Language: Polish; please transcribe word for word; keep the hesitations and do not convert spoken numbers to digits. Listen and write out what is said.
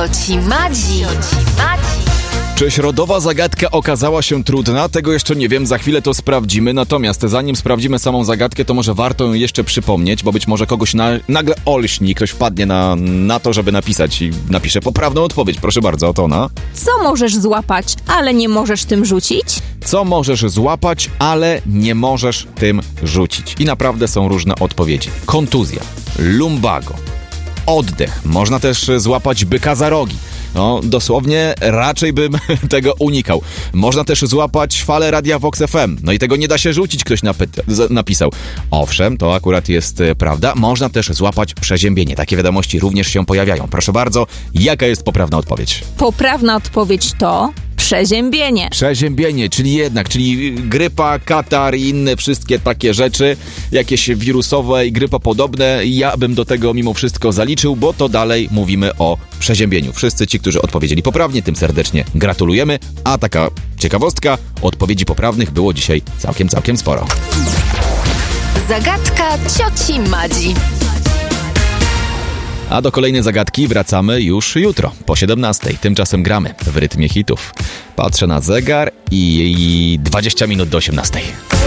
Cioci Madzi. Czy środowa zagadka okazała się trudna? Tego jeszcze nie wiem, za chwilę to sprawdzimy. Natomiast zanim sprawdzimy samą zagadkę, to może warto ją jeszcze przypomnieć, bo być może kogoś na, nagle olśni, ktoś wpadnie na, na to, żeby napisać i napisze poprawną odpowiedź. Proszę bardzo, oto ona. Co możesz złapać, ale nie możesz tym rzucić? Co możesz złapać, ale nie możesz tym rzucić? I naprawdę są różne odpowiedzi. Kontuzja, lumbago, oddech. Można też złapać byka za rogi. No, dosłownie raczej bym tego unikał. Można też złapać falę radia Vox F M. No i tego nie da się rzucić, ktoś napy- z- napisał. Owszem, to akurat jest e, prawda. Można też złapać przeziębienie. Takie wiadomości również się pojawiają. Proszę bardzo, jaka jest poprawna odpowiedź? Poprawna odpowiedź to przeziębienie. Przeziębienie, czyli jednak, czyli grypa, katar i inne wszystkie takie rzeczy, jakieś wirusowe i grypopodobne, ja bym do tego mimo wszystko zaliczył, bo to dalej mówimy o przeziębieniu. Wszyscy ci, którzy odpowiedzieli poprawnie, tym serdecznie gratulujemy, a taka ciekawostka, odpowiedzi poprawnych było dzisiaj całkiem, całkiem sporo. Zagadka cioci Madzi. A do kolejnej zagadki wracamy już jutro, po siedemnastej. Tymczasem gramy w rytmie hitów. Patrzę na zegar i dwadzieścia minut do osiemnastej.